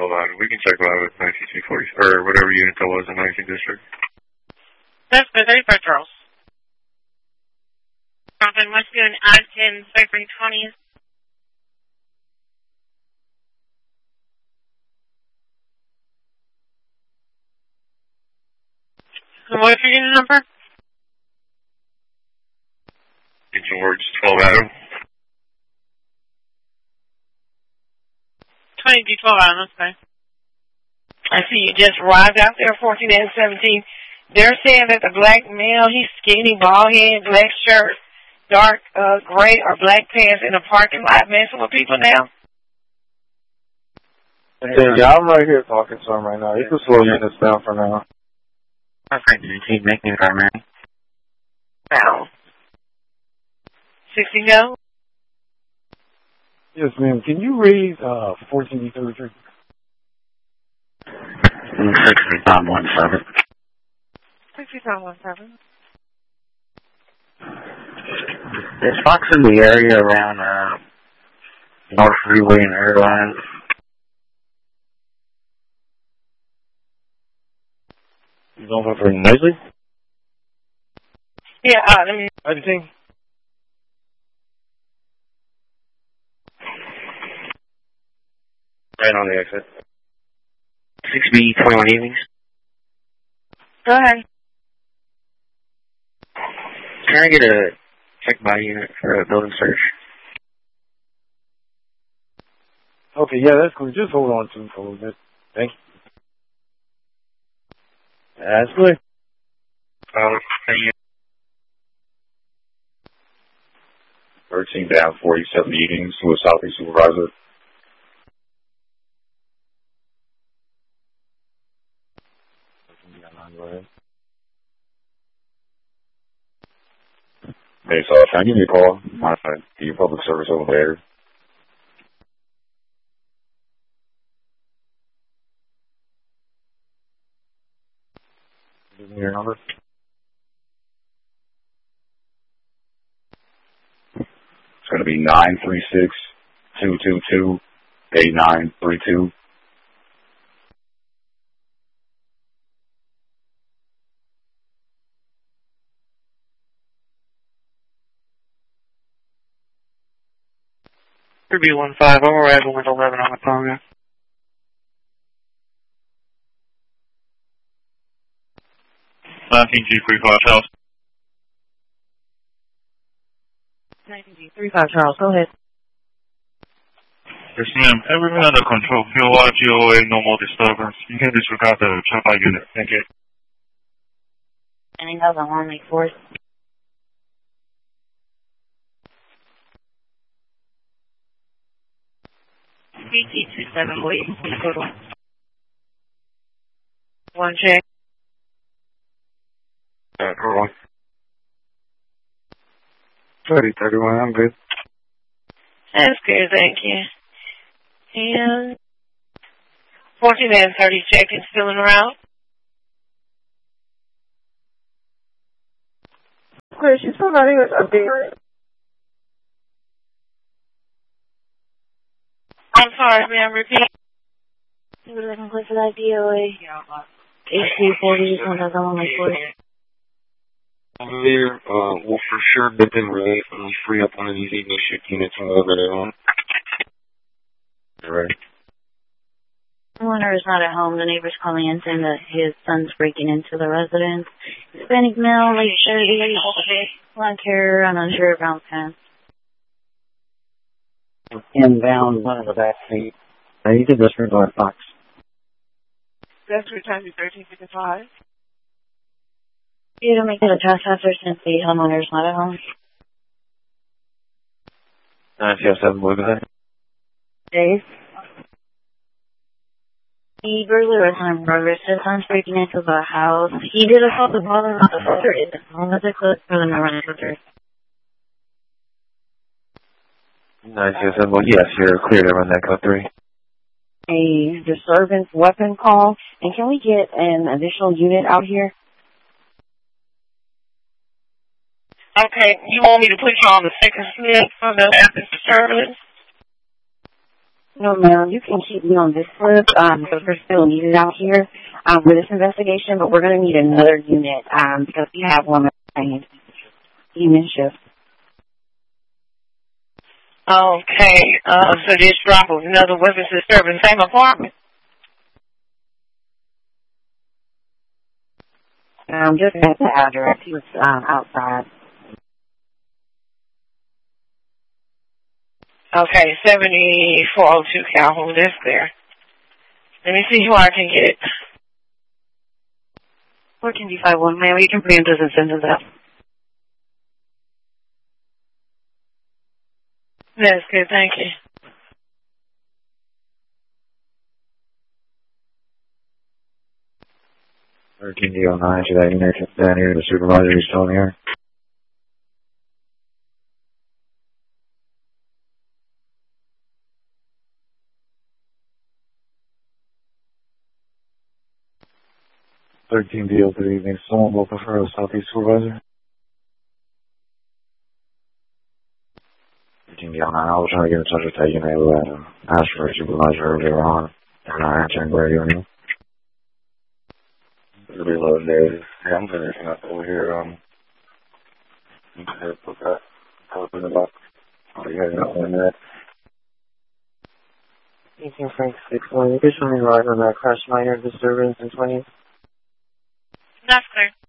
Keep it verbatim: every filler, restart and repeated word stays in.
twelve out. We can check out with nineteen two forty, or whatever unit that was in nineteenth District. That's good. thirty-five Charles. Compton, what's doing Ogden, February twentieth? And what's your unit number? Saint George, twelve Adam. twenty-two twelve Adam, that's fine. I see you just arrived out there, fourteen and seventeen. They're saying that the black male, he's skinny, bald head, black shirt, dark uh, gray or black pants in a parking lot messing with people now. Yeah, I'm right here talking to him right now. You can slow this down for now. Perfect. Did you make me primary? Wow. sixty go? Yes, ma'am. Can you read uh, fourteen thirty-three? sixty-five one seven. sixty-five one seven. Is Fox in the area around uh, North Freeway and Airlines? You don't have very nicely? Yeah, uh, let me... Everything? Right on the exit. six B twenty-one evenings. Go ahead. Can I get a check by unit for a building search? Okay, yeah, that's cool. Just hold on to him for a little bit. Thank you. That's good. Um, thank you. thirteen down, forty-seven evenings to a Southeast supervisor. Hey, so can I give you a call? Mind if I do your public service over there? Give me your number. It's going to be nine three six, two two two, eight nine three two. three B one five, I'm arriving with eleven on the phone now. nineteen G thirty-five Charles. nineteen G thirty-five Charles, go ahead. Yes, ma'am. Everything under control. P O I, G O A, no more disturbance. You can disregard the check by unit. Thank you. Anything else on one Lake Forest? B T two seven, wait, total. One check. Uh, hold on. thirty thirty-one, I'm good. That's good, thank you. And fourteen and thirty check is still in the route. Wait, she's providing us a bigger. I'm sorry, ma'am, repeat. You were looking for that D O A. H two forty, one of them on my forty. Over there, uh, we'll for sure dip in relief and we free up one of these evening shift units and over there on. Right. The owner is not at home. The neighbor's calling in saying that his son's breaking into the residence. Hispanic male, late thirties, blonde hair, and unsure brown pants. Inbound, one of the back seat. Uh, you did this for North Fox. That's return to thirteen fifty-five. You don't make it a trespasser since the homeowner's not at home. nine zero seven, what was that? Dave? The burglar was on progress. His son's breaking into the house. He did assault the father with the filter. Is it home as a close for the no run filter? nine zero seven, well, yes, you're clear to run that code three. A disturbance weapon call. And can we get an additional unit out here? Okay, you want me to put you on the second slip for the after disturbance? No, ma'am, you can keep me on this slip um, because we're still needed out here um, for this investigation, but we're going to need another unit um, because we have one assigned evening shift. Okay, uh, so this drop was another weapons disturbing same apartment. Um, just at the address. He was um, outside. Okay, seventy-four oh two Calhoun, that's there. Let me see who I can get. fourteen D five one, ma'am, you can preempt us and send us out. That's good, thank you. thirteen D oh nine, should I unit down here? The supervisor is still in here. thirteen D oh three, evening. Someone will prefer a Southeast supervisor. thirteen D oh nine, I was trying to get in touch with that unit who had um, asked for a supervisor earlier on. They're not answering the radio anymore. Reload there. Yeah, I'm finishing up over here. Um, okay, put that. Put it in the box. Oh, you guys not one minute. eighteen Frank six one. Additionally, right on that crash minor disturbance in twentieth. That's clear.